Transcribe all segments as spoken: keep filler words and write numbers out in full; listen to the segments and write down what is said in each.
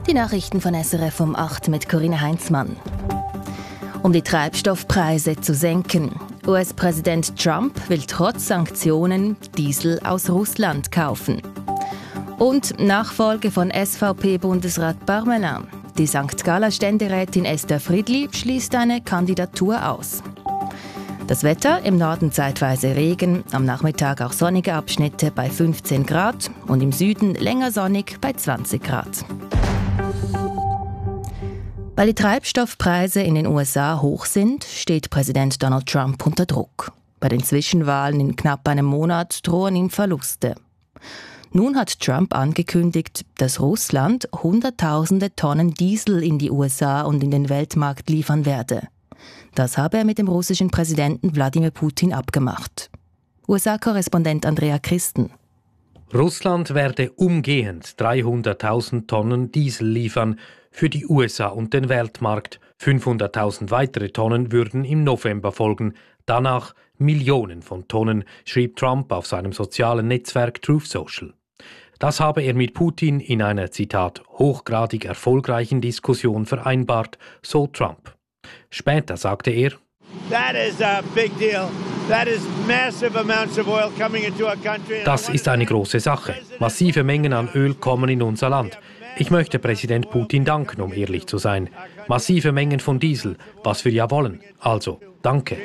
Die Nachrichten von S R F um acht mit Corinna Heinzmann. Um die Treibstoffpreise zu senken. U S-Präsident Trump will trotz Sanktionen Diesel aus Russland kaufen. Und Nachfolge von S V P-Bundesrat Parmelin. Die Sankt Galler Ständerätin Esther Friedli schließt eine Kandidatur aus. Das Wetter: im Norden zeitweise Regen, am Nachmittag auch sonnige Abschnitte bei fünfzehn Grad und im Süden länger sonnig bei zwanzig Grad. Weil die Treibstoffpreise in den U S A hoch sind, steht Präsident Donald Trump unter Druck. Bei den Zwischenwahlen in knapp einem Monat drohen ihm Verluste. Nun hat Trump angekündigt, dass Russland Hunderttausende Tonnen Diesel in die U S A und in den Weltmarkt liefern werde. Das habe er mit dem russischen Präsidenten Wladimir Putin abgemacht. U S A-Korrespondent Andrea Christen. Russland werde umgehend dreihunderttausend Tonnen Diesel liefern für die U S A und den Weltmarkt. fünfhunderttausend weitere Tonnen würden im November folgen. Danach Millionen von Tonnen, schrieb Trump auf seinem sozialen Netzwerk Truth Social. Das habe er mit Putin in einer, Zitat, hochgradig erfolgreichen Diskussion vereinbart, so Trump. Später sagte er: Das ist eine große Sache. Massive Mengen an Öl kommen in unser Land. Ich möchte Präsident Putin danken, um ehrlich zu sein. Massive Mengen von Diesel, was wir ja wollen. Also, danke.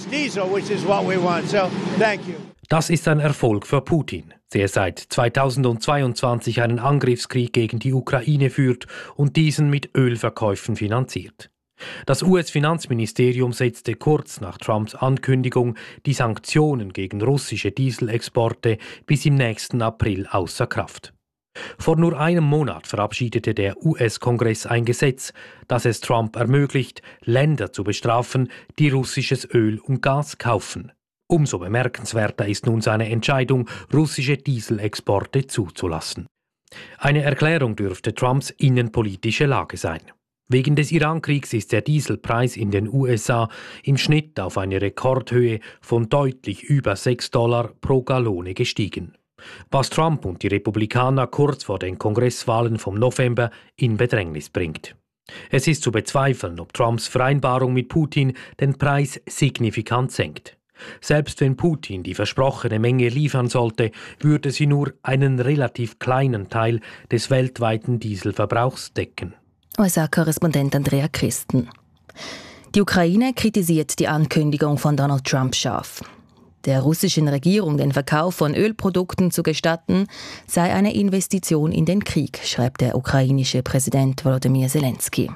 Das ist ein Erfolg für Putin, der seit zweitausendzweiundzwanzig einen Angriffskrieg gegen die Ukraine führt und diesen mit Ölverkäufen finanziert. Das U S-Finanzministerium setzte kurz nach Trumps Ankündigung die Sanktionen gegen russische Dieselexporte bis im nächsten April außer Kraft. Vor nur einem Monat verabschiedete der U S-Kongress ein Gesetz, das es Trump ermöglicht, Länder zu bestrafen, die russisches Öl und Gas kaufen. Umso bemerkenswerter ist nun seine Entscheidung, russische Dieselexporte zuzulassen. Eine Erklärung dürfte Trumps innenpolitische Lage sein. Wegen des Irankriegs ist der Dieselpreis in den U S A im Schnitt auf eine Rekordhöhe von deutlich über sechs Dollar pro Gallone gestiegen. Was Trump und die Republikaner kurz vor den Kongresswahlen vom November in Bedrängnis bringt. Es ist zu bezweifeln, ob Trumps Vereinbarung mit Putin den Preis signifikant senkt. Selbst wenn Putin die versprochene Menge liefern sollte, würde sie nur einen relativ kleinen Teil des weltweiten Dieselverbrauchs decken. U S A-Korrespondent Andrea Christen. Die Ukraine kritisiert die Ankündigung von Donald Trump scharf. Der russischen Regierung den Verkauf von Ölprodukten zu gestatten, sei eine Investition in den Krieg, schreibt der ukrainische Präsident Volodymyr Zelensky.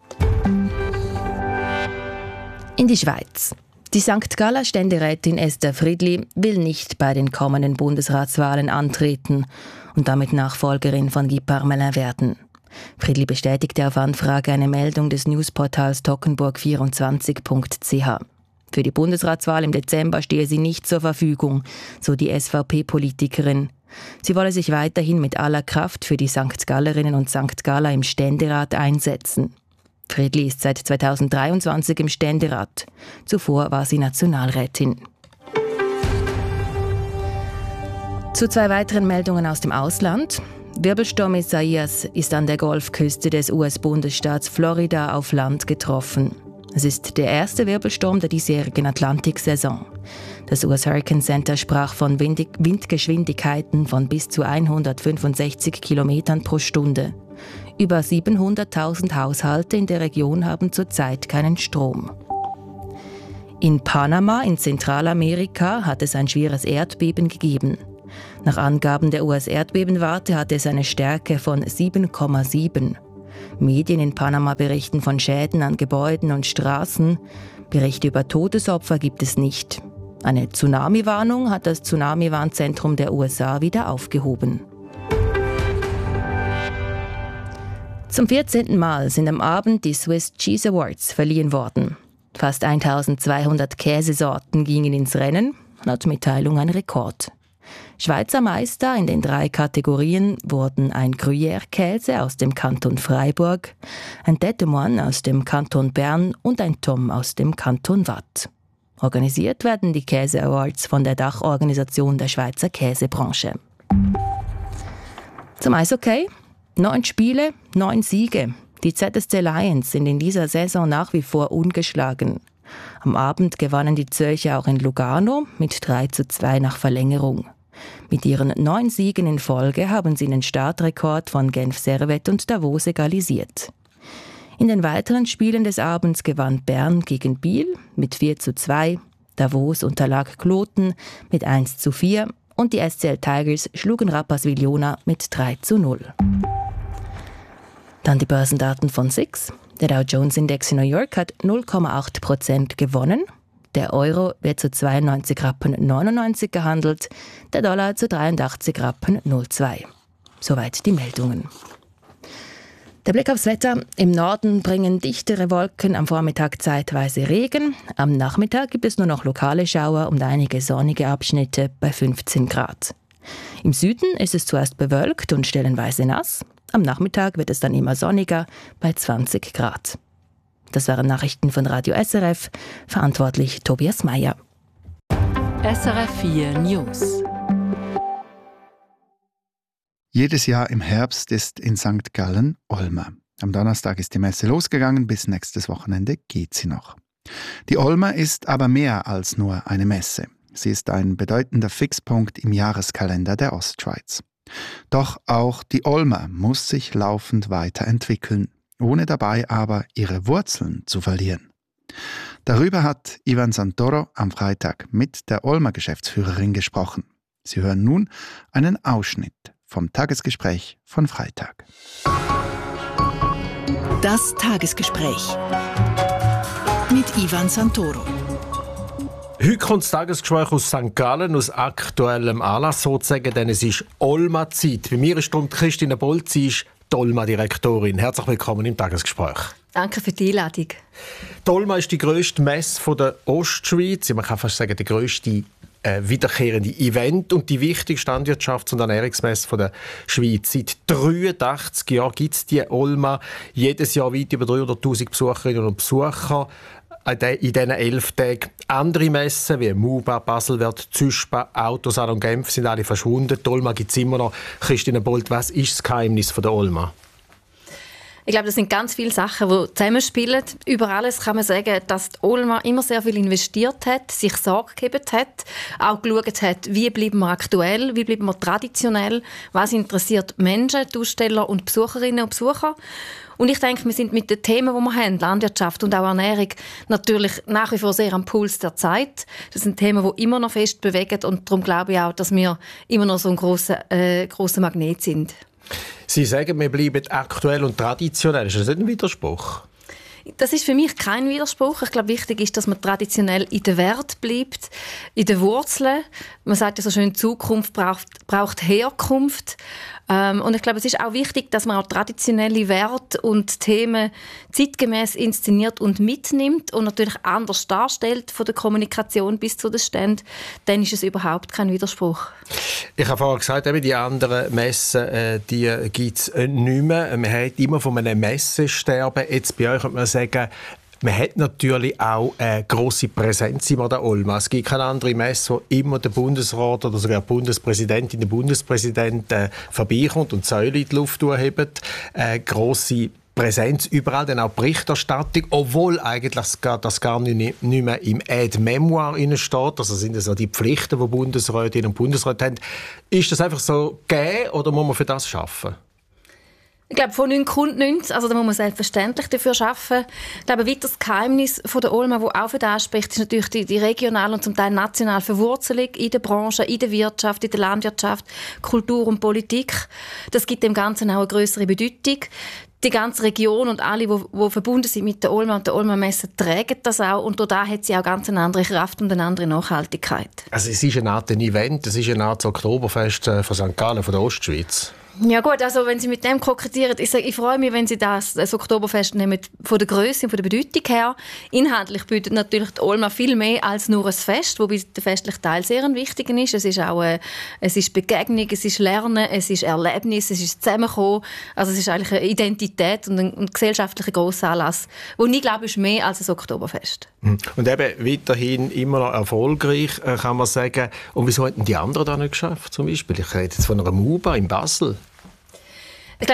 In die Schweiz. Die Sankt Galler Ständerätin Esther Friedli will nicht bei den kommenden Bundesratswahlen antreten und damit Nachfolgerin von Guy Parmelin werden. Friedli bestätigte auf Anfrage eine Meldung des Newsportals toggenburg vierundzwanzig punkt c h. Für die Bundesratswahl im Dezember stehe sie nicht zur Verfügung, so die S V P-Politikerin. Sie wolle sich weiterhin mit aller Kraft für die Sankt Gallerinnen und Sankt Galler im Ständerat einsetzen. Friedli ist seit zweitausenddreiundzwanzig im Ständerat. Zuvor war sie Nationalrätin. Zu zwei weiteren Meldungen aus dem Ausland. Wirbelsturm Isaias ist an der Golfküste des U S-Bundesstaats Florida auf Land getroffen. Es ist der erste Wirbelsturm der diesjährigen Atlantiksaison. Das U S Hurricane Center sprach von Wind- Windgeschwindigkeiten von bis zu hundertfünfundsechzig Kilometern pro Stunde. Über siebenhunderttausend Haushalte in der Region haben zurzeit keinen Strom. In Panama in Zentralamerika hat es ein schweres Erdbeben gegeben. Nach Angaben der U S-Erdbebenwarte hatte es eine Stärke von sieben Komma sieben. Medien in Panama berichten von Schäden an Gebäuden und Straßen. Berichte über Todesopfer gibt es nicht. Eine Tsunami-Warnung hat das Tsunami-Warnzentrum der U S A wieder aufgehoben. Zum vierzehnten Mal sind am Abend die Swiss Cheese Awards verliehen worden. Fast eintausendzweihundert Käsesorten gingen ins Rennen, laut Mitteilung ein Rekord. Schweizer Meister in den drei Kategorien wurden ein Gruyère-Käse aus dem Kanton Freiburg, ein Tête de Moine aus dem Kanton Bern und ein Tom aus dem Kanton Waadt. Organisiert werden die Käse Awards von der Dachorganisation der Schweizer Käsebranche. Zum Eishockey. Neun Spiele, neun Siege. Die Z S C Lions sind in dieser Saison nach wie vor ungeschlagen. Am Abend gewannen die Zürcher auch in Lugano mit drei zu zwei nach Verlängerung. Mit ihren neun Siegen in Folge haben sie den Startrekord von Genf Servette und Davos egalisiert. In den weiteren Spielen des Abends gewann Bern gegen Biel mit vier zu zwei, Davos unterlag Kloten mit eins zu vier und die S C L Tigers schlugen Rapperswil-Jona mit drei zu null. Dann die Börsendaten von S I X. Der Dow Jones Index in New York hat null Komma acht Prozent gewonnen. Der Euro wird zu zweiundneunzig Rappen neunundneunzig gehandelt, der Dollar zu dreiundachtzig Rappen null zwei. Soweit die Meldungen. Der Blick aufs Wetter. Im Norden bringen dichtere Wolken am Vormittag zeitweise Regen. Am Nachmittag gibt es nur noch lokale Schauer und einige sonnige Abschnitte bei fünfzehn Grad. Im Süden ist es zuerst bewölkt und stellenweise nass. Am Nachmittag wird es dann immer sonniger bei zwanzig Grad. Das waren Nachrichten von Radio S R F, verantwortlich Tobias Meyer. S R F vier News. Jedes Jahr im Herbst ist in Sankt Gallen Olma. Am Donnerstag ist die Messe losgegangen, bis nächstes Wochenende geht sie noch. Die Olma ist aber mehr als nur eine Messe. Sie ist ein bedeutender Fixpunkt im Jahreskalender der Ostschweiz. Doch auch die Olma muss sich laufend weiterentwickeln, ohne dabei aber ihre Wurzeln zu verlieren. Darüber hat Ivan Santoro am Freitag mit der Olma-Geschäftsführerin gesprochen. Sie hören nun einen Ausschnitt vom Tagesgespräch von Freitag. Das Tagesgespräch mit Ivan Santoro. Heute kommt das Tagesgespräch aus Sankt Gallen, aus aktuellem Anlass sozusagen, denn es ist Olma-Zeit. Bei mir ist darum Christine Bolt, sie ist die Olma-Direktorin. Herzlich willkommen im Tagesgespräch. Danke für die Einladung. Die Olma ist die grösste Messe der Ostschweiz. Man kann fast sagen, der grösste äh, wiederkehrende Event und die wichtigste Landwirtschafts- und Ernährungsmesse der Schweiz. Seit dreiundachtzig Jahren gibt es die Olma. Jedes Jahr weit über dreihunderttausend Besucherinnen und Besucher. In diesen elf Tagen andere Messen wie MUBA, Baselwert, Züspa, Autosalon Genf sind alle verschwunden. Die Olma gibt es immer noch. Christine Bolt, was ist das Geheimnis von der Olma? Ich glaube, das sind ganz viele Sachen, die zusammenspielen. Über alles kann man sagen, dass die Olma immer sehr viel investiert hat, sich Sorge gegeben hat, auch geschaut hat, wie bleiben wir aktuell, wie bleiben wir traditionell, was interessiert Menschen, die Aussteller und Besucherinnen und Besucher. Und ich denke, wir sind mit den Themen, die wir haben, Landwirtschaft und auch Ernährung, natürlich nach wie vor sehr am Puls der Zeit. Das sind Themen, die immer noch fest bewegen und darum glaube ich auch, dass wir immer noch so ein grosser, äh, grosser Magnet sind. Sie sagen, wir bleiben aktuell und traditionell. Ist das nicht ein Widerspruch? Das ist für mich kein Widerspruch. Ich glaube, wichtig ist, dass man traditionell in den Wert bleibt, in den Wurzeln. Man sagt ja so schön, Zukunft braucht, braucht Herkunft. Ähm, und ich glaube, es ist auch wichtig, dass man auch traditionelle Werte und Themen zeitgemäß inszeniert und mitnimmt und natürlich anders darstellt von der Kommunikation bis zu den Ständen. Dann ist es überhaupt kein Widerspruch. Ich habe vorhin gesagt, eben die anderen Messen, äh, die gibt es äh, nicht mehr. Man hat immer von einem Messesterben. Jetzt bei euch könnte man sagen, man hat natürlich auch eine grosse Präsenz in der Olma. Es gibt keine andere Messe, wo immer der Bundesrat oder sogar die Bundespräsidentin, der Bundespräsident äh, vorbeikommt und Säule in die Luft hebt. Äh, grosse Präsenz überall, dann auch Berichterstattung, obwohl eigentlich das gar, das gar nicht, nicht mehr im Aide-Memoir steht. Also sind das so die Pflichten, die Bundesrätinnen und Bundesräte haben. Ist das einfach so gegeben oder muss man für das arbeiten? Ich glaube, von nichts kommt nichts. Also da muss man selbstverständlich dafür arbeiten. Ich glaube, ein weiteres Geheimnis von der Olma, das auch für das anspricht, ist natürlich die, die regionale und zum Teil nationale Verwurzelung in der Branche, in der Wirtschaft, in der Landwirtschaft, Kultur und Politik. Das gibt dem Ganzen auch eine grössere Bedeutung. Die ganze Region und alle, die, die verbunden sind mit der Olma und der Olma-Messe, tragen das auch. Und dadurch hat sie auch ganz eine andere Kraft und eine andere Nachhaltigkeit. Also es ist eine Art ein Event, es ist eine Art Oktoberfest von Sankt Gallen, von der Ostschweiz. Ja gut, also wenn Sie mit dem kokettieren, ich, sage, ich freue mich, wenn Sie das, das Oktoberfest nehmen, von der Grösse und von der Bedeutung her. Inhaltlich bietet natürlich die Olma viel mehr als nur ein Fest, wobei der festliche Teil sehr ein wichtiger ist. Es ist auch eine, es ist Begegnung, es ist Lernen, es ist Erlebnis, es ist Zusammenkommen. Also es ist eigentlich eine Identität und ein, ein gesellschaftlicher grosser Anlass, wo ich glaube, ist mehr als ein Oktoberfest. Und eben weiterhin immer noch erfolgreich, kann man sagen. Und wieso hätten die anderen das nicht geschafft, zum Beispiel? Ich rede jetzt von einer MUBA in Basel. Ich glaube,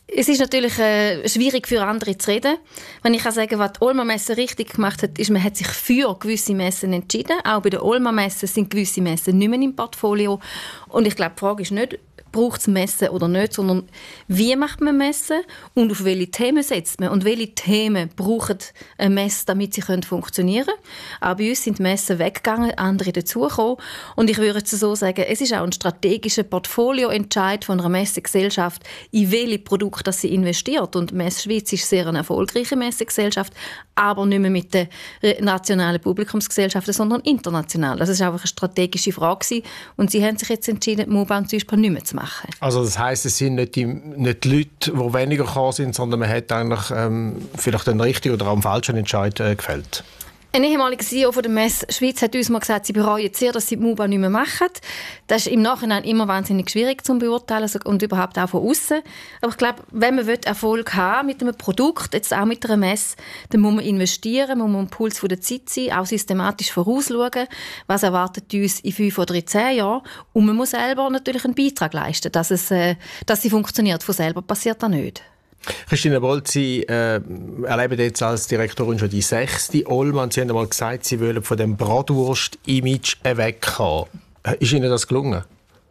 Es ist natürlich äh, schwierig für andere zu reden. Wenn ich kann sagen, was die Olma-Messe richtig gemacht hat, ist, man hat sich für gewisse Messen entschieden. Auch bei der Olma-Messe sind gewisse Messen nicht mehr im Portfolio. Und ich glaube, die Frage ist nicht, braucht es Messen oder nicht, sondern wie macht man Messen und auf welche Themen setzt man und welche Themen brauchen eine Messe, damit sie funktionieren können. Auch bei uns sind Messen weggegangen, andere dazugekommen. Und ich würde so sagen, es ist auch ein strategischer Portfolioentscheid von einer Messegesellschaft, in welche Produkte sie investiert. Und Messe Schweiz ist sehr eine erfolgreiche Messegesellschaft, aber nicht mehr mit den nationalen Publikumsgesellschaften, sondern international. Das ist einfach eine strategische Frage. Und sie haben sich jetzt entschieden, die Mobahn zum Beispiel nicht mehr zu machen. Also das heisst, es sind nicht die, nicht die Leute, die weniger gekommen sind, sondern man hat eigentlich ähm, vielleicht einen richtigen oder auch einen falschen Entscheid äh, gefällt. Ein ehemaliger C E O von der Messe Schweiz hat uns mal gesagt, sie bereuen sehr, dass sie die MUBA nicht mehr machen. Das ist im Nachhinein immer wahnsinnig schwierig zu beurteilen und überhaupt auch von außen. Aber ich glaube, wenn man Erfolg haben mit einem Produkt, jetzt auch mit einer Messe, dann muss man investieren, muss man am Puls der Zeit sein, auch systematisch vorausschauen, was erwartet uns in fünf oder in zehn Jahren. Und man muss selber natürlich einen Beitrag leisten, dass, es, äh, dass sie funktioniert. Von selber passiert das nicht. Christine Bolt, Sie äh, erleben jetzt als Direktorin schon die sechste Olma und Sie haben einmal gesagt, Sie wollen von dem Bratwurst-Image wegkommen. Ist Ihnen das gelungen?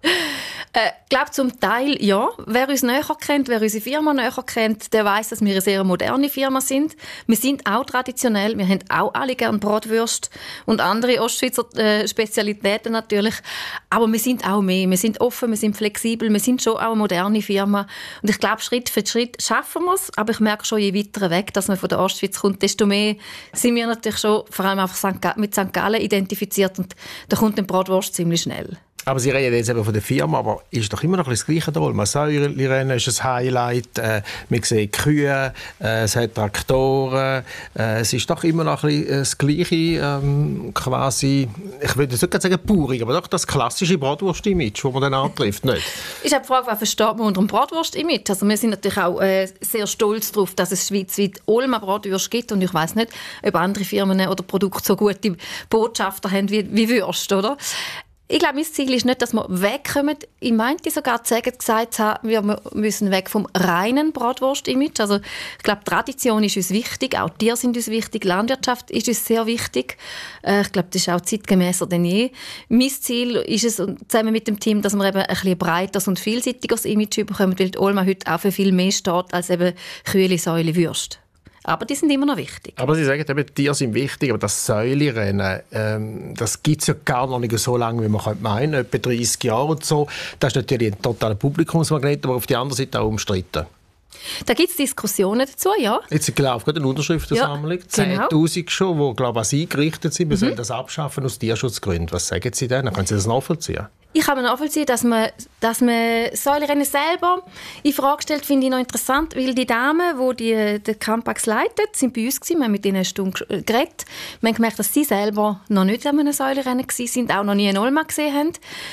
Ich äh, glaube zum Teil ja. Wer uns näher kennt, wer unsere Firma näher kennt, der weiss, dass wir eine sehr moderne Firma sind. Wir sind auch traditionell, wir haben auch alle gerne Bratwürste und andere Ostschweizer äh, Spezialitäten natürlich. Aber wir sind auch mehr, wir sind offen, wir sind flexibel, wir sind schon auch eine moderne Firma. Und ich glaube, Schritt für Schritt schaffen wir es. Aber ich merke schon, je weiter weg, dass man von der Ostschweiz kommt, desto mehr sind wir natürlich schon vor allem einfach mit Sankt Gallen identifiziert. Und da kommt die Bratwurst ziemlich schnell. Aber Sie reden jetzt eben von der Firma, aber ist doch immer noch das Gleiche da. Man Säurerennen ist ein Highlight, äh, man sieht Kühe, äh, es hat Traktoren, äh, es ist doch immer noch ein bisschen das Gleiche, ähm, quasi, ich würde nicht sagen purig, aber doch das klassische Bratwurst-Image, das man dann antrifft, nicht? Ich habe die Frage, was versteht man unter dem Bratwurst-Image? Also wir sind natürlich auch äh, sehr stolz darauf, dass es schweizweit Olma Bratwürste gibt und ich weiss nicht, ob andere Firmen oder Produkte so gute Botschafter haben wie, wie Würste, oder? Ich glaube, mein Ziel ist nicht, dass wir wegkommen. Ich meinte sogar zu sagen, gesagt haben, wir müssen weg vom reinen Bratwurst-Image. Also ich glaube, Tradition ist uns wichtig, auch Tiere sind uns wichtig, Landwirtschaft ist uns sehr wichtig. Äh, ich glaube, das ist auch zeitgemäßer denn je. Mein Ziel ist es, zusammen mit dem Team, dass wir eben ein bisschen breiteres und vielseitigeres Image bekommen, weil die Olma heute auch für viel mehr steht als eben Kühle, Säule, Würste. Aber die sind immer noch wichtig. Aber Sie sagen eben, die Tiere sind wichtig, aber das Säulerennen, ähm, das gibt es ja gar noch nicht so lange, wie man meinen könnte, etwa dreissig Jahre und so. Das ist natürlich ein totaler Publikumsmagnet, aber auf der anderen Seite auch umstritten. Da gibt es Diskussionen dazu, ja. Jetzt läuft gerade eine Unterschriftensammlung, ja, zehntausend genau. schon, die, glaube ich, eingerichtet sind. Wir mhm. sollen das abschaffen aus Tierschutzgründen. Was sagen Sie denn? Können Sie das nachvollziehen? Ich kann mir nachvollziehen, dass man, dass man Säulerennen selber in Frage stellt, finde ich noch interessant, weil die Damen, die, die den Campax leiten, sind bei uns gewesen. Wir haben mit ihnen eine Stunde geredet. Wir haben gemerkt, dass sie selber noch nicht an einem Säulerennen waren, auch noch nie eine Olma gesehen haben.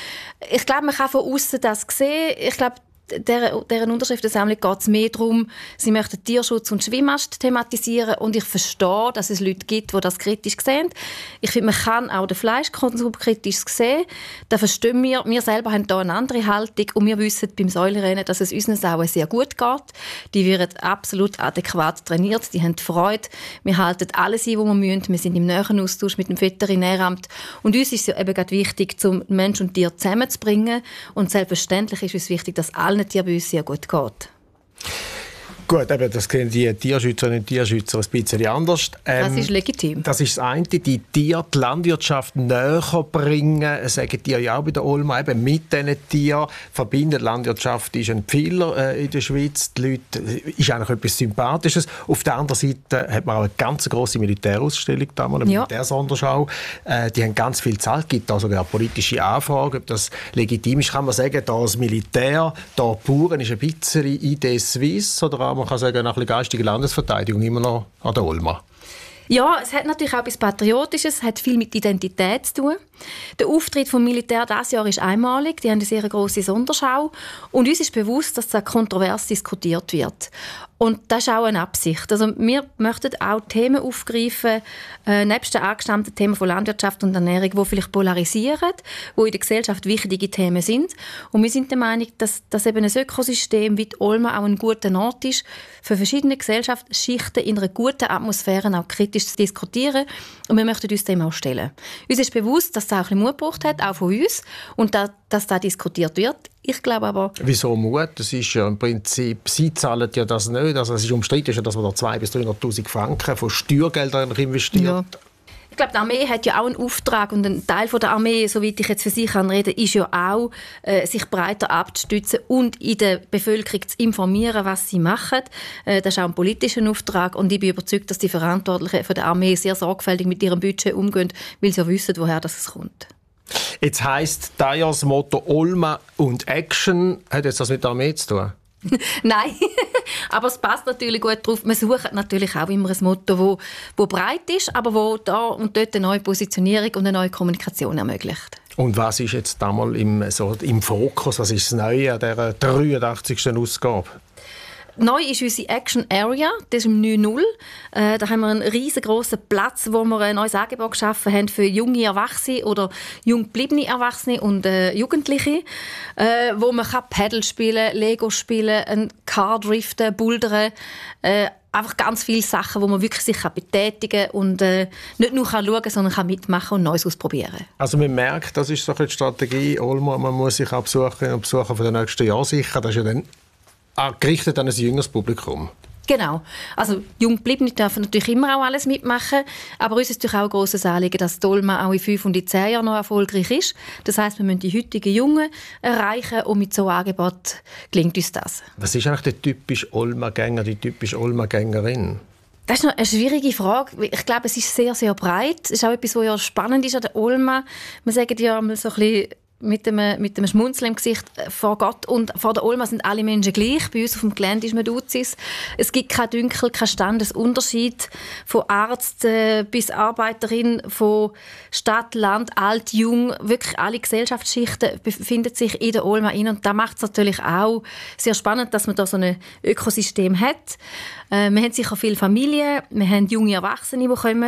Ich glaube, man kann von außen das sehen. Ich glaube, Der, deren Unterschriftensammlung geht es mehr darum, sie möchten Tierschutz und Schwimmast thematisieren und ich verstehe, dass es Leute gibt, die das kritisch sehen. Ich finde, man kann auch den Fleischkonsum kritisch sehen. Da verstehen wir, wir selber haben hier eine andere Haltung und wir wissen beim Säulerennen, dass es unseren Sauen sehr gut geht. Die werden absolut adäquat trainiert, die haben Freude. Wir halten alles ein, was wir müssen. Wir sind im näheren Austausch mit dem Veterinäramt und uns ist es eben gerade wichtig, um Mensch und Tier zusammenzubringen und selbstverständlich ist es wichtig, dass alle allen Tieren bei uns sehr gut geht. Gut, eben, das sehen die Tierschützerinnen und Tierschützer ein bisschen anders. Ähm, das ist legitim. Das ist das eine, die Tiere, die Landwirtschaft näher bringen, sagen die ja auch bei der Olma, eben mit diesen Tieren verbindet. Landwirtschaft ist ein Pfeiler äh, in der Schweiz, die Leute, ist eigentlich etwas Sympathisches. Auf der anderen Seite hat man auch eine ganz grosse Militärausstellung, damals, eine ja. Militärsonderschau. Äh, die haben ganz viel Zeit, es gibt auch sogar politische Anfragen, ob das legitim ist, kann man sagen, da das Militär, da Bauern ist ein bisschen Idee Suisse oder man kann sagen, nach einer geistigen Landesverteidigung immer noch an der Olma. Ja, es hat natürlich auch etwas Patriotisches, es hat viel mit Identität zu tun. Der Auftritt vom Militär dieses Jahr ist einmalig, die haben eine sehr grosse Sonderschau und uns ist bewusst, dass da kontrovers diskutiert wird. Und das ist auch eine Absicht. Also wir möchten auch Themen aufgreifen, äh, nebst den angestammten Themen von Landwirtschaft und Ernährung, die vielleicht polarisieren, die in der Gesellschaft wichtige Themen sind. Und wir sind der Meinung, dass, dass eben ein Ökosystem wie die Olma auch ein guter Ort ist, für verschiedene Gesellschaftsschichten in einer guten Atmosphäre auch kritisch zu diskutieren. Und wir möchten uns dem auch stellen. Uns ist bewusst, dass das auch ein bisschen Mut gebraucht hat, auch von uns, und dass, dass da diskutiert wird. Ich glaube aber... Wieso Mut? Das ist ja im Prinzip, Sie zahlen ja das nicht. Also es ist umstritten, dass man da zweihunderttausend bis dreihunderttausend Franken von Steuergeldern investiert. Ja. Ich glaube, die Armee hat ja auch einen Auftrag und ein Teil der Armee, soweit ich jetzt für Sie kann reden, ist ja auch, äh, sich breiter abzustützen und in der Bevölkerung zu informieren, was sie machen. Äh, das ist auch ein politischer Auftrag und ich bin überzeugt, dass die Verantwortlichen von der Armee sehr sorgfältig mit ihrem Budget umgehen, weil sie ja wissen, woher das kommt. Jetzt heisst das Motto Olma und Action. Hat jetzt das mit der Armee zu tun? Nein, aber es passt natürlich gut drauf. Wir suchen natürlich auch immer ein Motto, wo, wo breit ist, aber wo da und dort eine neue Positionierung und eine neue Kommunikation ermöglicht. Und was ist jetzt damals im, so, im Fokus? Was ist das Neue an dieser dreiundachtzigsten Ausgabe? Neu ist unsere Action Area, das ist im neun null. Äh, da haben wir einen riesengroßen Platz, wo wir ein neues Angebot geschaffen haben für junge Erwachsene oder jung gebliebene Erwachsene und äh, Jugendliche, äh, wo man kann Paddle spielen, Lego spielen, ein Car driften, bouldern, äh, einfach ganz viele Sachen, wo man wirklich sich betätigen kann und äh, nicht nur kann schauen, sondern kann mitmachen und Neues ausprobieren. Also man merkt, das ist so die Strategie, Olma, man muss sich auch Besucher und Besucher für den nächsten Jahr sichern. Das ist ja dann gerichtet an ein jüngeres Publikum. Genau. Also Junggebliebene dürfen natürlich immer auch alles mitmachen, aber uns ist natürlich auch ein grosses Anliegen, dass die Olma auch in fünf und in zehn Jahren noch erfolgreich ist. Das heisst, wir müssen die heutigen Jungen erreichen und mit so einem Angebot gelingt uns das. Was ist eigentlich der typische Olma-Gänger, die typische Olma-Gängerin? Das ist noch eine schwierige Frage. Ich glaube, es ist sehr, sehr breit. Es ist auch etwas, was ja spannend ist an der Olma. Wir sagen ja mal so ein bisschen mit einem, mit einem Schmunzeln im Gesicht, vor Gott und vor der Olma sind alle Menschen gleich. Bei uns auf dem Gelände ist man Duzis. Es gibt keinen Dünkel, keinen Standesunterschied. Von Arzt äh, bis Arbeiterin, von Stadt, Land, alt, jung. Wirklich alle Gesellschaftsschichten befinden sich in der Olma rein. Und da macht es natürlich auch sehr spannend, dass man da so ein Ökosystem hat. Äh, wir haben sicher viele Familien, wir haben junge Erwachsene, die kommen.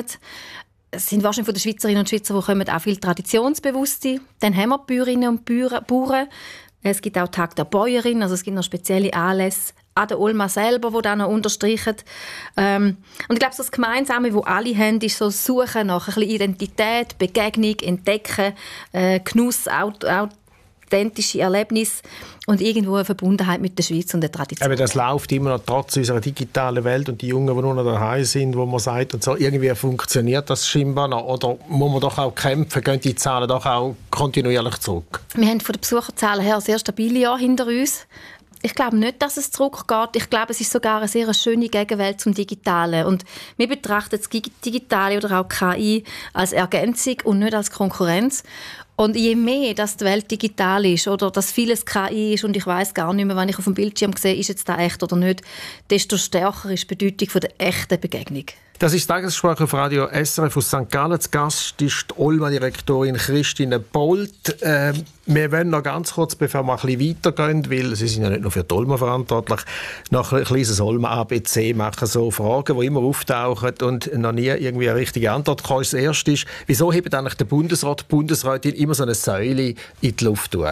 Es sind wahrscheinlich von den Schweizerinnen und Schweizer, die kommen, auch viel Traditionsbewusste. Dann haben wir Bäuerinnen und Bauern. Es gibt auch Tag der Bäuerin, also es gibt noch spezielle Anlässe an der Olma selber, die das noch unterstreichen. Ähm, und ich glaube, so das Gemeinsame, das alle haben, ist so das Suchen nach ein bisschen Identität, Begegnung, Entdecken, äh, Genuss, authentische Erlebnisse und irgendwo eine Verbundenheit mit der Schweiz und der Tradition. Aber das läuft immer noch trotz unserer digitalen Welt und die Jungen, die nur noch daheim sind, wo man sagt, und so, irgendwie funktioniert das scheinbar noch. Oder muss man doch auch kämpfen? Gehen die Zahlen doch auch kontinuierlich zurück? Wir haben von den Besucherzahlen her ein sehr stabiles Jahr hinter uns. Ich glaube nicht, dass es zurückgeht. Ich glaube, es ist sogar eine sehr schöne Gegenwelt zum Digitalen. Und wir betrachten das Digitale oder auch K I als Ergänzung und nicht als Konkurrenz. Und je mehr dass die Welt digital ist oder dass vieles K I ist und ich weiss gar nicht mehr, wenn ich auf dem Bildschirm sehe, ist jetzt das echt oder nicht, desto stärker ist die Bedeutung von der echten Begegnung. Das ist das Tagesgespräch auf Radio S R F aus Sankt Gallen. Zu Gast ist die Olma-Direktorin Christine Bolt. Äh, wir wollen noch ganz kurz, bevor wir ein bisschen weitergehen, weil Sie sind ja nicht nur für die Olma verantwortlich, noch ein kleines Olma-A B C machen, so Fragen, die immer auftauchen und noch nie irgendwie eine richtige Antwort kommt. Das erste ist, wieso hebt eigentlich der Bundesrat, die Bundesrätin immer so eine Säule in die Luft tun?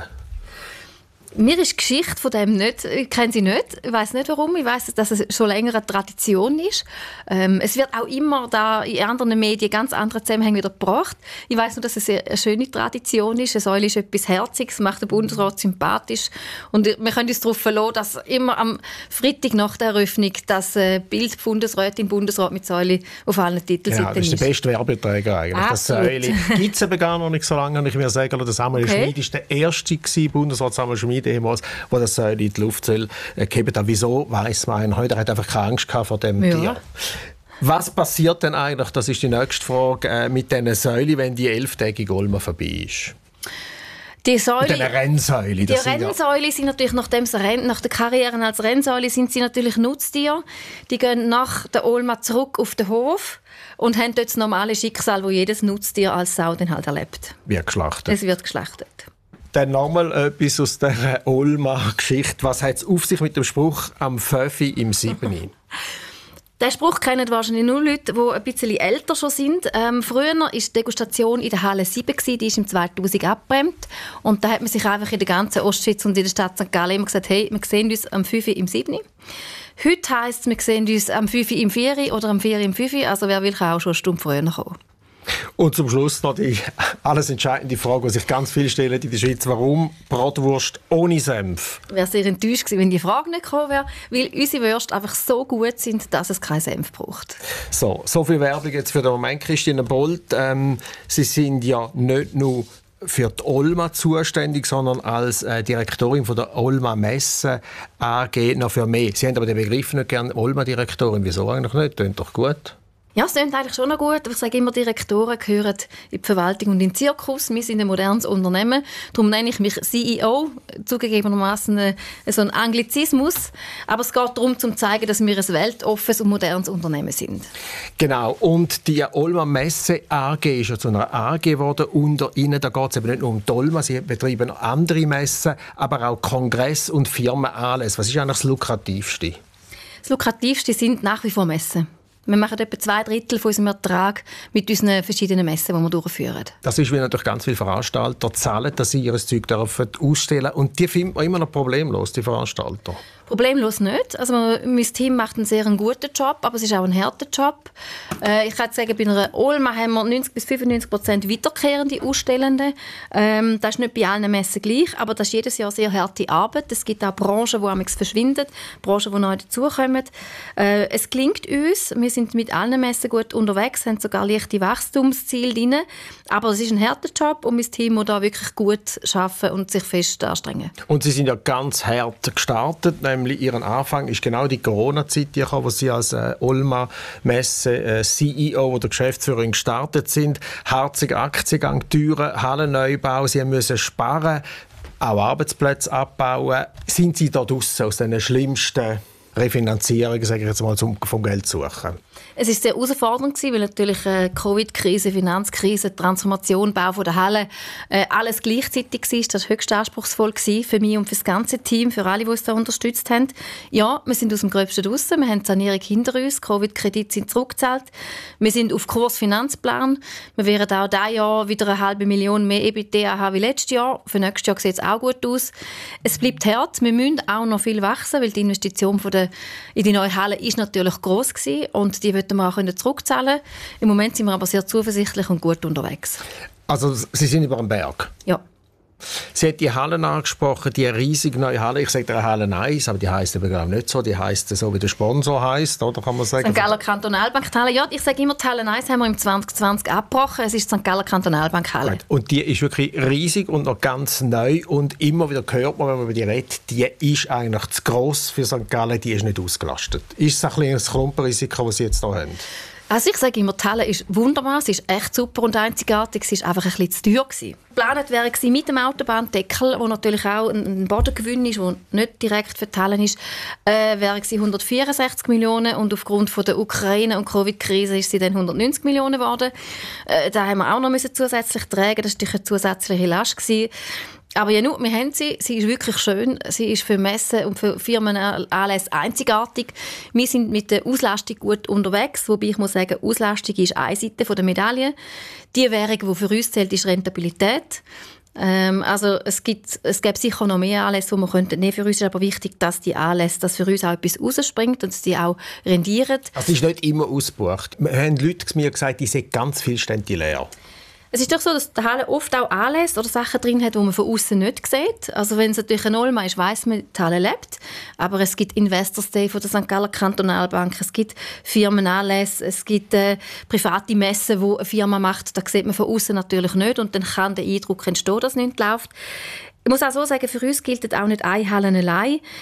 Mir ist die Geschichte von dem nicht, ich kenne sie nicht, ich weiss nicht warum, ich weiss, dass es schon länger eine Tradition ist. Ähm, es wird auch immer da in anderen Medien ganz andere Zusammenhänge wieder gebracht. Ich weiss nur, dass es eine schöne Tradition ist, eine Säule ist etwas Herziges, macht den Bundesrat sympathisch und wir können uns darauf verlassen, dass immer am Freitag nach der Eröffnung das äh, Bild Bundesrätin, Bundesrat mit Säule auf allen Titelseiten ist. Ja, das ist der beste Werbeträger eigentlich. Das Säule gibt es eben gar noch nicht so lange, ich mir sagen, der Samuel okay. Schmid war der erste gewesen, Bundesrat Samuel Schmid damals, wo das Säule in die Luft soll, äh, geben. Wieso weiss man heute? Er hat einfach keine Angst vor dem ja. Tier. Was passiert denn eigentlich, das ist die nächste Frage, äh, mit diesen Säulen, wenn die elftägige Olma vorbei ist? Die Säule, die Rennsäule. Die Rennsäule sind natürlich, nachdem sie Renn, nach der Karriere als Rennsäule sind sie natürlich Nutztiere. Die gehen nach der Olma zurück auf den Hof und haben dort das normale Schicksal, wo jedes Nutztier als Sau dann halt erlebt. Wird geschlachtet. Es wird geschlachtet. Dann nochmal etwas aus der Olma-Geschichte. Was hat es auf sich mit dem Spruch «Am Pföfi im Siebeni»? Den Spruch kennen wahrscheinlich nur Leute, die ein bisschen älter schon sind. Ähm, früher war die Degustation in der Halle sieben, die ist im zweitausend abgebrannt. Und da hat man sich einfach in der ganzen Ostschweiz und in der Stadt Sankt Gallen immer gesagt, hey, wir sehen uns am fünf im sieben. Heute heisst es, wir sehen uns am fünf im vier oder am vier im fünf. Also wer will, kann auch schon eine Stunde früher kommen. Und zum Schluss noch die alles entscheidende Frage, die sich ganz viele stellen in der Schweiz. Warum Bratwurst ohne Senf? Ich wäre sehr enttäuscht gewesen, wenn die Frage nicht gekommen wäre, weil unsere Würste einfach so gut sind, dass es keinen Senf braucht. So, so viel Werbung jetzt für den Moment, Christine Bolt. Ähm, Sie sind ja nicht nur für die Olma zuständig, sondern als äh, Direktorin von der Olma Messe A G noch für mehr. Sie haben aber den Begriff nicht gerne Olma-Direktorin. Wieso eigentlich nicht? Klingt doch gut. Ja, es klingt eigentlich schon noch gut. Aber ich sage immer, Direktoren gehören in die Verwaltung und in den Zirkus. Wir sind ein modernes Unternehmen. Darum nenne ich mich C E O. Zugegebenermaßen so ein Anglizismus. Aber es geht darum, zu zeigen, dass wir ein weltoffenes und modernes Unternehmen sind. Genau. Und die Olma Messe A G ist ja zu einer A G geworden. Unter Ihnen da geht es eben nicht nur um die Olma. Sie betreiben andere Messen, aber auch Kongress- und Firmenanlässe. Was ist eigentlich das Lukrativste? Das Lukrativste sind nach wie vor Messen. Wir machen etwa zwei Drittel von unserem Ertrag mit unseren verschiedenen Messen, die wir durchführen. Das ist, weil natürlich ganz viele Veranstalter zahlen, dass sie ihr Zeug dürfen ausstellen. Und die finden man immer noch problemlos, die Veranstalter. Problemlos nicht. Also mein Team macht einen sehr guten Job, aber es ist auch ein harter Job. Äh, ich kann sagen, bei einer Olma haben wir neunzig bis fünfundneunzig Prozent wiederkehrende Ausstellende. Ähm, das ist nicht bei allen Messen gleich, aber das ist jedes Jahr sehr harte Arbeit. Es gibt auch Branchen, die manchmal verschwinden, Branchen, die neu dazukommen. Äh, es gelingt uns. Wir sind mit allen Messen gut unterwegs, haben sogar leichte Wachstumsziele drin. Aber es ist ein harter Job und mein Team muss da wirklich gut arbeiten und sich fest anstrengen. Und Sie sind ja ganz hart gestartet. Nämlich Ihren Anfang ist genau die Corona-Zeit, wo Sie als äh, Olma-Messe äh, C E O oder Geschäftsführerin gestartet sind. Harziger Aktiengang, teurer Hallenneubau, Sie müssen sparen, auch Arbeitsplätze abbauen. Sind Sie da draussen aus den schlimmsten Refinanzierungen, sage ich jetzt mal, zum, vom Geld suchen? Es war sehr herausfordernd, weil natürlich äh, Covid-Krise, Finanzkrise, Transformation, Bau von der Halle, äh, alles gleichzeitig war. Das war höchst anspruchsvoll für mich und für das ganze Team, für alle, die uns da unterstützt haben. Ja, wir sind aus dem Gröbsten draussen, wir haben die Sanierung hinter uns, Covid-Kredite sind zurückgezahlt, wir sind auf Kurs Finanzplan, wir werden auch dieses Jahr wieder eine halbe Million mehr EBITDA haben wie letztes Jahr. Für nächstes Jahr sieht es auch gut aus. Es bleibt hart, wir müssen auch noch viel wachsen, weil die Investition von der, in die neue Halle ist natürlich gross gewesen und die wird wir auch zurückzahlen. Im Moment sind wir aber sehr zuversichtlich und gut unterwegs. Also Sie sind über dem Berg? Ja. Sie hat die Hallen angesprochen, die riesige neue Halle. Ich sage der Halle eins, aber die heisst aber glaube nicht so. Die heisst so, wie der Sponsor heisst, oder kann man sagen? Sankt Galler Kantonalbank Halle. Ja, ich sage immer, die Halle eins haben wir im zwanzig zwanzig abgebrochen. Es ist die Sankt Galler Kantonalbank Halle. Und die ist wirklich riesig und noch ganz neu. Und immer wieder hört man, wenn man über die redet, die ist eigentlich zu gross für Sankt Gallen, die ist nicht ausgelastet. Ist es ein kleines Klumpenrisiko, das Sie jetzt hier haben? Also ich sage immer, die Halle ist wunderbar, sie ist echt super und einzigartig, sie ist einfach ein bisschen zu teuer gewesen. Geplant wäre sie mit dem Autobahndeckel, wo natürlich auch ein Bodengewinn ist, der nicht direkt für die Halle ist, äh, wäre sie hundertvierundsechzig Millionen und aufgrund von der Ukraine- und Covid-Krise ist sie dann hundertneunzig Millionen geworden. Äh, da haben wir auch noch müssen zusätzlich tragen, das war natürlich eine zusätzliche Last gewesen. Aber ja, nur, wir haben sie. Sie ist wirklich schön. Sie ist für Messen und für Firmenanlässe einzigartig. Wir sind mit der Auslastung gut unterwegs. Wobei ich muss sagen, Auslastung ist eine Seite der Medaille. Die Währung, die für uns zählt, ist Rentabilität. Ähm, also es gibt, es gibt sicher noch mehr Anlässe, die wir könnten nehmen. Für uns ist aber wichtig, dass die Anlässe, dass für uns auch etwas rausspringt und dass die auch rendieren. Also es ist nicht immer ausgebucht. Wir haben Leute mir gesagt, die sind ganz viele Stände leer. Es ist doch so, dass die Halle oft auch Anlässe oder Sachen drin hat, die man von außen nicht sieht. Also wenn es natürlich ein Olma ist, weiss man, die Halle lebt. Aber es gibt Investors Day von der Sankt Galler Kantonalbank, es gibt Firmenanlässe, es gibt äh, private Messen, die eine Firma macht. Da sieht man von außen natürlich nicht und dann kann der Eindruck entstehen, dass nichts läuft. Ich muss auch so sagen, für uns gilt auch nicht eine Halle allein.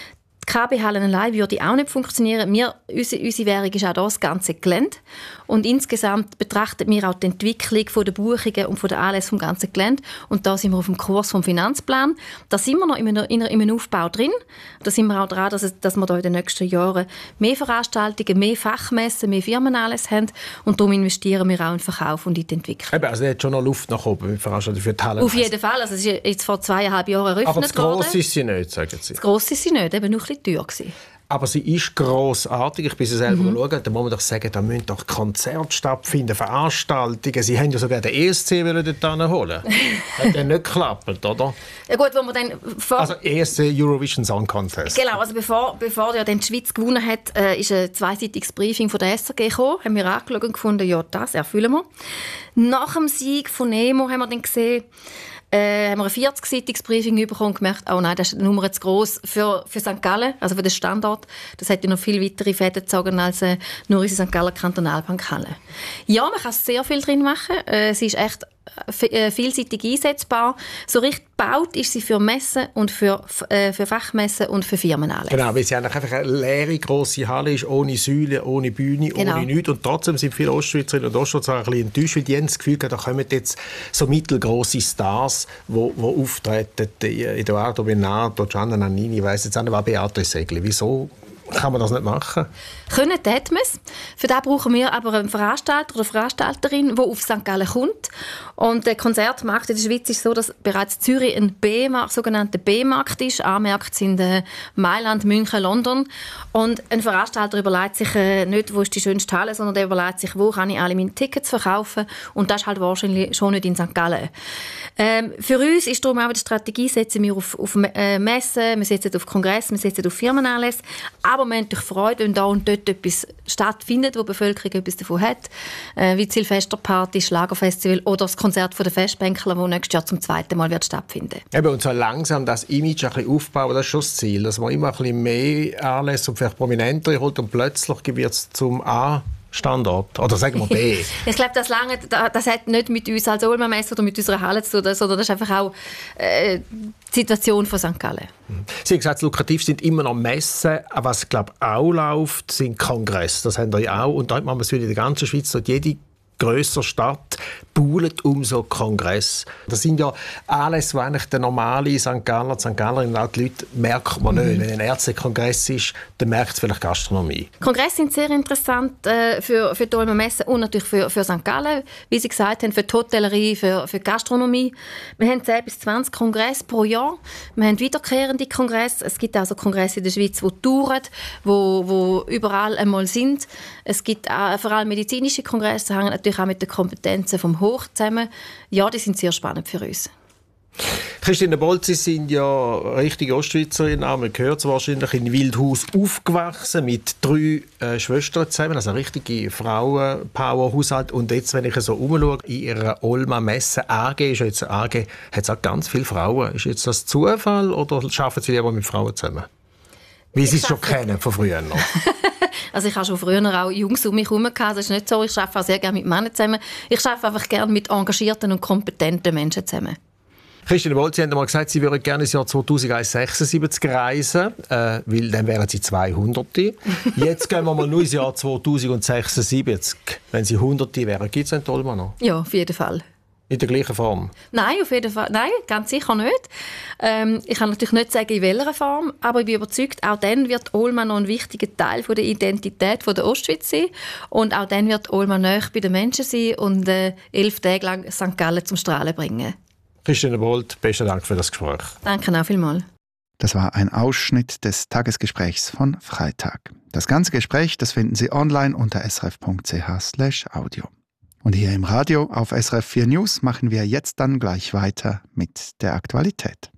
Die K B-Halle allein würde auch nicht funktionieren. Wir, unsere, unsere Währung ist auch das ganze Gelände. Und insgesamt betrachten wir auch die Entwicklung von der Buchungen und von der Anlässe vom ganzen Gelände. Und da sind wir auf dem Kurs vom Finanzplan. Da sind wir noch in einem, in einem Aufbau drin. Da sind wir auch dran, dass, es, dass wir da in den nächsten Jahren mehr Veranstaltungen, mehr Fachmessen, mehr Firmenanlässe haben. Und darum investieren wir auch in den Verkauf und in die Entwicklung. Eben, also, da hat schon noch Luft nach oben mit Veranstaltungen für die Halle. Auf jeden Fall. Also, es ist jetzt vor zweieinhalb Jahren eröffnet worden. Aber das Grosse ist sie nicht, sagen Sie. Das Grosse ist sie nicht, eben noch ein bisschen teuer gewesen. Aber sie ist grossartig. Ich bin sie selber Mhm. schauen. Da muss man doch sagen, da müssen doch Konzerte stattfinden, Veranstaltungen. Sie haben ja sogar den E S C dort holen. Hat ja nicht geklappt, oder? Ja gut, wo wir dann vor Also E S C, Eurovision Song Contest. Genau, also bevor, bevor ja dann die Schweiz gewonnen hat, äh, ist ein zweiseitiges Briefing von der S R G gekommen. Haben wir angeschaut und gefunden, ja, das erfüllen wir. Nach dem Sieg von Nemo haben wir dann gesehen, Äh, haben wir ein vierzigseitiges Briefing bekommen und gemerkt, oh nein, das ist eine Nummer zu gross für, für Sankt Gallen, also für den Standort. Das hätte noch viel weitere Fäden gezogen als äh, nur unsere Sankt Galler Kantonalbankhalle. Ja, man kann sehr viel drin machen. Äh, sie ist echt äh, vielseitig einsetzbar. So richtig gebaut ist sie für Messen und für, äh, für Fachmessen und für Firmenanlässe. Genau, weil sie einfach eine leere, grosse Halle ist, ohne Säule, ohne Bühne, genau. ohne nichts. Und trotzdem sind viele Ostschweizerinnen und Ostschweizer ein bisschen enttäuscht, weil die haben das Gefühl, da kommen jetzt so mittelgrosse Stars, die auftreten. Edoardo Bennato, Gianna Nannini, ich weiss jetzt auch nicht, was Beatrice Segli. Wieso kann man das nicht machen? Können täten wir es. Für das brauchen wir aber einen Veranstalter oder Veranstalterin, die auf Sankt Gallen kommt. Und der Konzertmarkt in der Schweiz ist so, dass bereits Zürich ein B-Markt, sogenannter B-Markt ist. A-Märkte sind äh, Mailand, München, London. Und ein Veranstalter überlegt sich äh, nicht, wo ist die schönste Halle, sondern der überlegt sich, wo kann ich alle meine Tickets verkaufen. Und das ist halt wahrscheinlich schon nicht in Sankt Gallen. Ähm, für uns ist darum auch die Strategie, setzen wir auf, auf äh, Messen, wir setzen auf Kongresse, wir setzen auf Firmenanlässe. Aber wir haben natürlich Freude, wenn da und dort etwas stattfindet, wo die Bevölkerung etwas davon hat. Äh, wie die Silvesterparty, Schlagerfestival oder das Konzert von der Festbänkler, das nächstes Jahr zum zweiten Mal wird stattfinden. Eben, und so langsam das Image ein bisschen aufbauen, das ist schon das Ziel. Dass man immer ein bisschen mehr Anlässe und vielleicht prominenter holt und plötzlich wird es zum A Standort. Oder sagen wir B. Ich glaube, das, lange, das hat nicht mit uns als Olma-Messe oder mit unserer Halle zu tun, sondern das ist einfach auch äh, die Situation von Sankt Gallen. Sie haben gesagt, lukrativ sind immer noch Messen. Aber was, glaube ich, auch läuft, sind Kongresse. Das haben wir ja auch. Und dort machen wir es in der ganzen Schweiz. Dort jede grössere Stadt buhlt um so Kongress. Das sind ja Anlässe, die eigentlich der normale Sankt Galler, Sankt Gallerin, auch die Leute merkt man nicht. Mhm. Wenn ein Ärztekongress ist, dann merkt es vielleicht Gastronomie. Kongresse sind sehr interessant äh, für, für die Olmer Messe und natürlich für, für Sankt Gallen. Wie Sie gesagt haben, für die Hotellerie, für, für die Gastronomie. Wir haben zehn bis zwanzig Kongresse pro Jahr. Wir haben wiederkehrende Kongresse. Es gibt auch so Kongresse in der Schweiz, die dauern, wo, wo überall einmal sind. Es gibt auch, vor allem medizinische Kongresse, hängen natürlich auch mit den Kompetenzen vom Hoch zusammen. Ja, die sind sehr spannend für uns. Christine Bolt, Sie sind ja richtige Ostschweizerin, man gehört es wahrscheinlich, in Wildhaus aufgewachsen, mit drei äh, Schwestern zusammen, also eine richtige Frauen-Power-Haushalt. Und jetzt, wenn ich so umschaue, in Ihrer Olma-Messe A G, ist ja jetzt A G, hat es auch ganz viele Frauen. Ist jetzt das Zufall oder arbeiten Sie lieber mit Frauen zusammen? Wie Sie es schon kennen, von früher noch. Also ich habe schon früher auch Jungs um mich herum gehabt. Das ist nicht so. Ich arbeite auch sehr gerne mit Männern zusammen. Ich arbeite einfach gerne mit engagierten und kompetenten Menschen zusammen. Christine Bolt, Sie haben einmal gesagt, Sie würden gerne ins Jahr zweitausendsechsundsiebzig reisen, äh, weil dann wären Sie zweihundert. Jetzt gehen wir mal nur ins Jahr zweitausendsechsundsiebzig. Wenn Sie hundert wären, gibt es einen Olma noch? Ja, auf jeden Fall. In der gleichen Form? Nein, auf jeden Fall. Nein, ganz sicher nicht. Ähm, ich kann natürlich nicht sagen, in welcher Form, aber ich bin überzeugt, auch dann wird Olma noch ein wichtiger Teil von der Identität von der Ostschweiz sein. Und auch dann wird Olma nahe bei den Menschen sein und äh, elf Tage lang Sankt Gallen zum Strahlen bringen. Christine Bolt, besten Dank für das Gespräch. Danke auch vielmals. Das war ein Ausschnitt des Tagesgesprächs von Freitag. Das ganze Gespräch, das finden Sie online unter srf punkt c h slash audio. Und hier im Radio auf S R F vier News machen wir jetzt dann gleich weiter mit der Aktualität.